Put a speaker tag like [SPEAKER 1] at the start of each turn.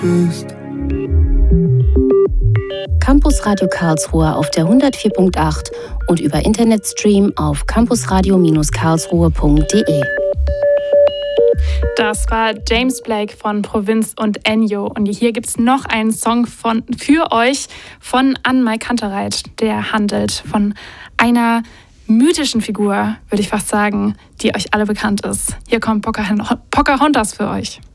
[SPEAKER 1] bist.
[SPEAKER 2] Campus Radio Karlsruhe auf der 104.8 und über Internetstream auf campusradio-karlsruhe.de.
[SPEAKER 3] Das war James Blake von Provinz und Ennio. Und hier gibt es noch einen Song für euch von Anne-Mai Kantereit. Der handelt von einer mythischen Figur, würde ich fast sagen, die euch alle bekannt ist. Hier kommt Pocahontas für euch.